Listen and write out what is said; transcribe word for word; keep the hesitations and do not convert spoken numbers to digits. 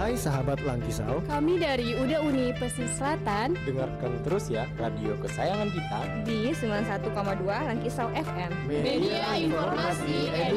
Hai sahabat Langkisau, kami dari U D A Uni Pesisir Selatan. Dengarkan terus ya radio kesayangan kita di sembilan puluh satu koma dua Langkisau F M. Media Informasi Edu